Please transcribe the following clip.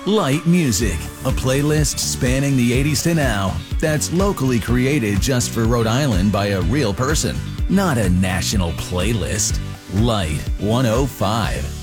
Light Music, a playlist spanning the 80s to now that's locally created just for Rhode Island by a real person, not a national playlist. Light 105.